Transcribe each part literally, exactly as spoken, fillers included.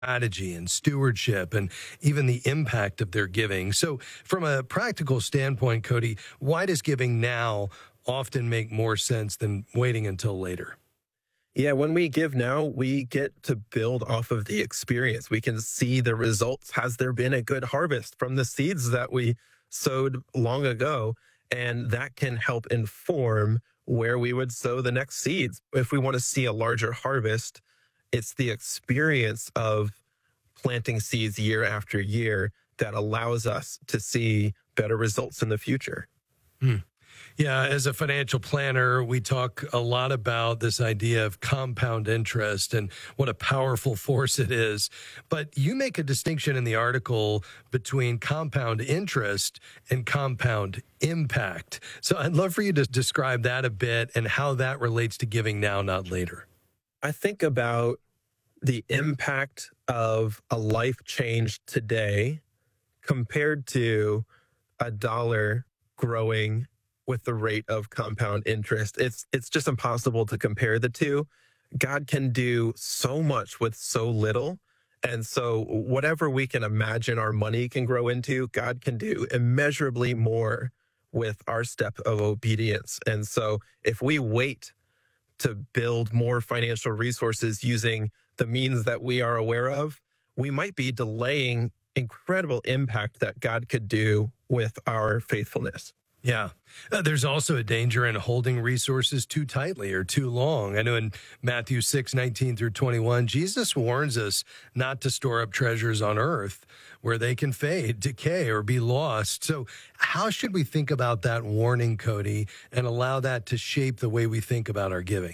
strategy and stewardship and even the impact of their giving. So from a practical standpoint, Cody, why does giving now often make more sense than waiting until later? Yeah, when we give now, we get to build off of the experience. We can see the results. Has there been a good harvest from the seeds that we sowed long ago? And that can help inform where we would sow the next seeds. If we want to see a larger harvest, it's the experience of planting seeds year after year that allows us to see better results in the future. Hmm. Yeah, as a financial planner, we talk a lot about this idea of compound interest and what a powerful force it is. But you make a distinction in the article between compound interest and compound impact. So I'd love for you to describe that a bit and how that relates to giving now, not later. I think about the impact of a life change today compared to a dollar growing with the rate of compound interest. It's it's just impossible to compare the two. God can do so much with so little. And so whatever we can imagine our money can grow into, God can do immeasurably more with our step of obedience. And so if we wait to build more financial resources using the means that we are aware of, we might be delaying incredible impact that God could do with our faithfulness. Yeah. Uh, there's also a danger in holding resources too tightly or too long. I know in Matthew six, nineteen through twenty-one, Jesus warns us not to store up treasures on earth where they can fade, decay, or be lost. So how should we think about that warning, Cody, and allow that to shape the way we think about our giving?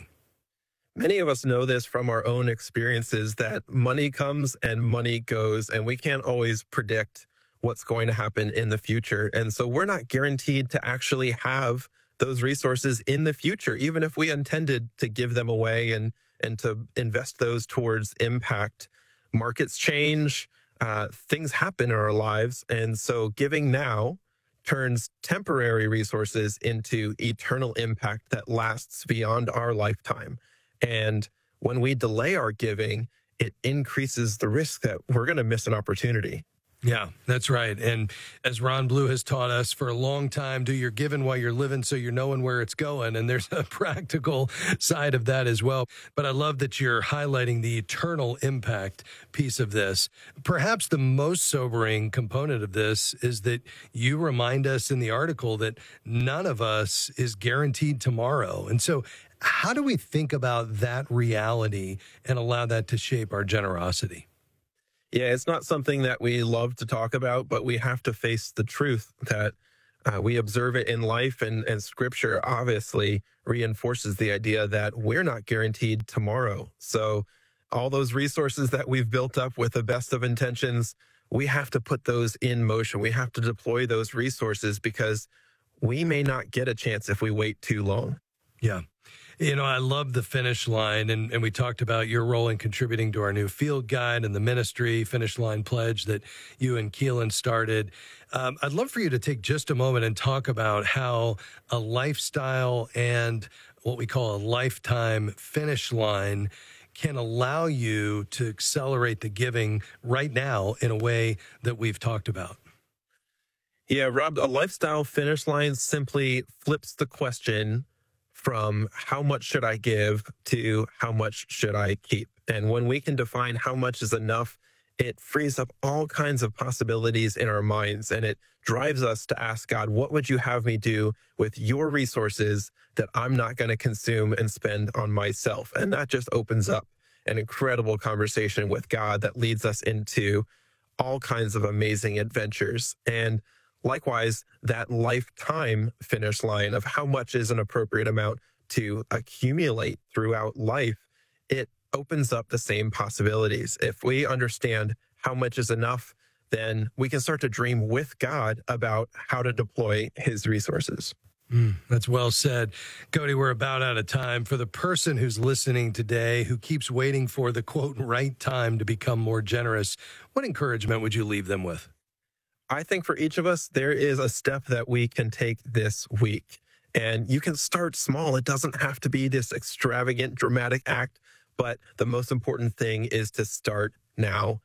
Many of us know this from our own experiences that money comes and money goes, and we can't always predict what's going to happen in the future. And so we're not guaranteed to actually have those resources in the future, even if we intended to give them away and, and to invest those towards impact. Markets change, uh, things happen in our lives. And so giving now turns temporary resources into eternal impact that lasts beyond our lifetime. And when we delay our giving, it increases the risk that we're going to miss an opportunity. Yeah, that's right. And as Ron Blue has taught us for a long time, do your giving while you're living so you're knowing where it's going. And there's a practical side of that as well. But I love that you're highlighting the eternal impact piece of this. Perhaps the most sobering component of this is that you remind us in the article that none of us is guaranteed tomorrow. And so how do we think about that reality and allow that to shape our generosity? Yeah, it's not something that we love to talk about, but we have to face the truth that uh, we observe it in life, and, and scripture obviously reinforces the idea that we're not guaranteed tomorrow. So all those resources that we've built up with the best of intentions, we have to put those in motion. We have to deploy those resources because we may not get a chance if we wait too long. Yeah. You know, I love the finish line, and, and we talked about your role in contributing to our new field guide and the ministry Finish Line Pledge that you and Keelan started. Um, I'd love for you to take just a moment and talk about how a lifestyle and what we call a lifetime finish line can allow you to accelerate the giving right now in a way that we've talked about. Yeah, Rob, a lifestyle finish line simply flips the question from how much should I give to how much should I keep. And when we can define how much is enough, it frees up all kinds of possibilities in our minds. And it drives us to ask God, what would you have me do with your resources that I'm not going to consume and spend on myself? And that just opens up an incredible conversation with God that leads us into all kinds of amazing adventures. And likewise, that lifetime finish line of how much is an appropriate amount to accumulate throughout life, it opens up the same possibilities. If we understand how much is enough, then we can start to dream with God about how to deploy his resources. Mm, that's well said. Cody, we're about out of time. For the person who's listening today who keeps waiting for the, quote, right time to become more generous, what encouragement would you leave them with? I think for each of us, there is a step that we can take this week. And you can start small. It doesn't have to be this extravagant, dramatic act. But the most important thing is to start now